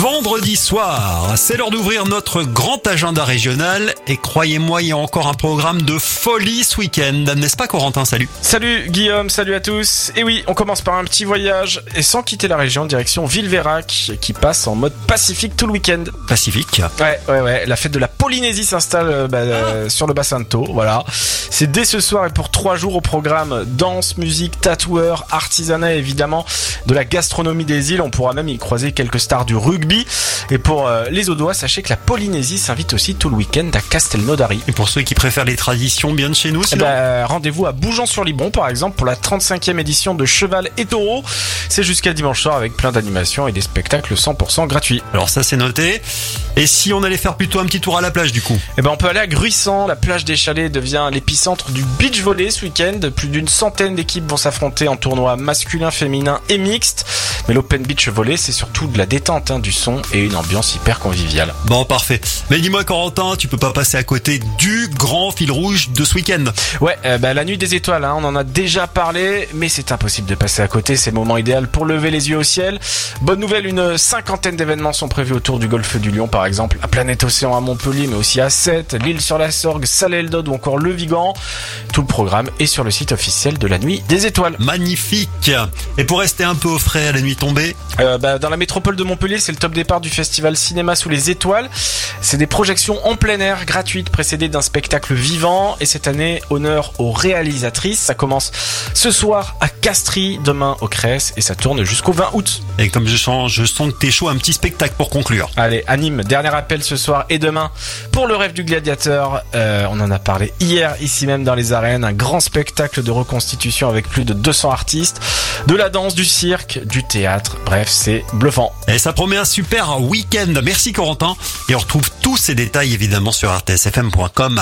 vendredi soir. C'est l'heure d'ouvrir notre grand agenda régional et croyez-moi, il y a encore un programme de folie ce week-end. N'est-ce pas Corentin? Salut. Salut Guillaume, salut à tous. Et oui, on commence par un petit voyage et sans quitter la région, direction Villeveyrac qui passe en mode Pacifique tout le week-end. Pacifique. Ouais. La fête de la Polynésie s'installe sur le bassin de Thau, voilà. C'est dès ce soir et pour 3 jours au programme danse, musique, tatoueur, artisanat et évidemment de la gastronomie des îles. On pourra même y croiser quelques stars du rugby. Et pour les Audois, sachez que la Polynésie s'invite aussi tout le week-end à Castelnaudary. Et pour ceux qui préfèrent les traditions bien de chez nous, sinon rendez-vous à Bougeant-sur-Libon par exemple pour la 35e édition de Cheval et Taureau. C'est jusqu'à dimanche soir avec plein d'animations et des spectacles 100% gratuits. Alors ça c'est noté. Et si on allait faire plutôt un petit tour à la plage du coup? On peut aller à Gruissant. La plage des Chalets devient l'épicentre du beach volley ce week-end. Plus d'une centaine d'équipes vont s'affronter en tournoi masculin, féminin et mixte. Mais l'Open Beach Volley, c'est surtout de la détente, du son et une ambiance hyper conviviale. Bon, parfait. Mais dis-moi Corentin, tu peux pas passer à côté du grand fil rouge de ce week-end? Ouais, la nuit des étoiles, on en a déjà parlé, mais c'est impossible de passer à côté. C'est le moment idéal pour lever les yeux au ciel. Bonne nouvelle, une 50aine d'événements sont prévus autour du golfe du Lion, par exemple, à Planète Océan à Montpellier, mais aussi à Sète, l'île sur la Sorgue, Salé-le-Dode ou encore le Vigan. Tout le programme est sur le site officiel de la nuit des étoiles. Magnifique. Et pour rester un peu au frais à la nuit tombée, dans la métropole de Montpellier, c'est le top départ du festival Cinéma sous les étoiles. C'est des projections en plein air gratuites précédées d'un spectacle vivant. Et cette année, honneur aux réalisatrices. Ça commence ce soir à Castries, demain au Crès et ça tourne jusqu'au 20 août. Et comme je sens que t'es chaud, un petit spectacle pour conclure. Allez, anime, dernier appel ce soir et demain pour le rêve du gladiateur. On en a parlé hier ici même dans les arènes. Un grand spectacle de reconstitution avec plus de 200 artistes, de la danse, du cirque, du théâtre. Bref, c'est bluffant. Et ça promet un super week-end. Merci Corentin. Et on retrouve tous ces détails évidemment sur rtsfm.com.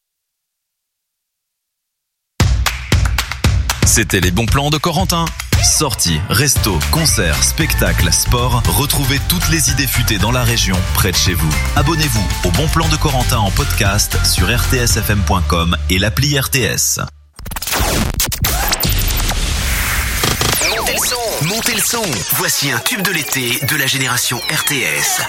C'était les bons plans de Corentin. Sorties, restos, concerts, spectacles, sport. Retrouvez toutes les idées futées dans la région, près de chez vous. Abonnez-vous au Bon Plan de Corentin en podcast sur rtsfm.com et l'appli RTS. Montez le son. Voici un tube de l'été de la génération RTS.